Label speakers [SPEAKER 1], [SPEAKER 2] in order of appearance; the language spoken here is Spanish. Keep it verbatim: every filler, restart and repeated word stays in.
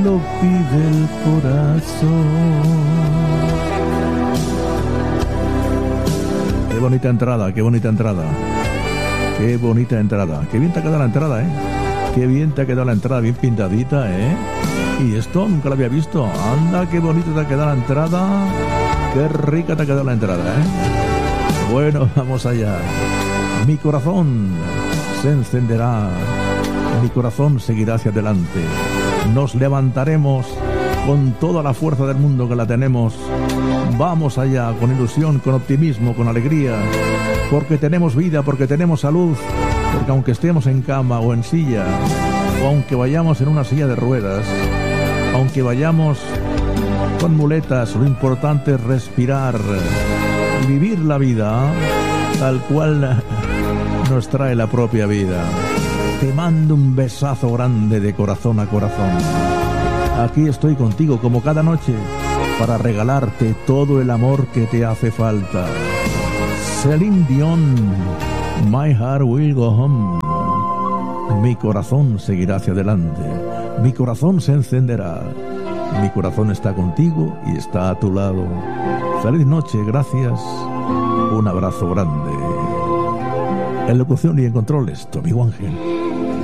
[SPEAKER 1] lo pide el corazón. Qué bonita entrada, qué bonita entrada. Qué bonita entrada. Qué bien te ha quedado la entrada, ¿eh? Qué bien te ha quedado la entrada, bien pintadita, ¿eh? Y esto nunca lo había visto. Anda, qué bonito te ha quedado la entrada. Qué rica te ha quedado la entrada, ¿eh? Bueno, vamos allá. Mi corazón se encenderá. Mi corazón seguirá hacia adelante. Nos levantaremos con toda la fuerza del mundo que la tenemos. Vamos allá, con ilusión, con optimismo, con alegría. Porque tenemos vida, porque tenemos salud. Porque aunque estemos en cama o en silla, o aunque vayamos en una silla de ruedas, aunque vayamos con muletas, lo importante es respirar y vivir la vida tal cual nos trae la propia vida. Te mando un besazo grande de corazón a corazón. Aquí estoy contigo como cada noche para regalarte todo el amor que te hace falta. Celine Dion, My Heart Will Go Home. Mi corazón seguirá hacia adelante. Mi corazón se encenderá. Mi corazón está contigo y está a tu lado. Feliz noche, gracias. Un abrazo grande. En locución y en controles, Tommy Ángel.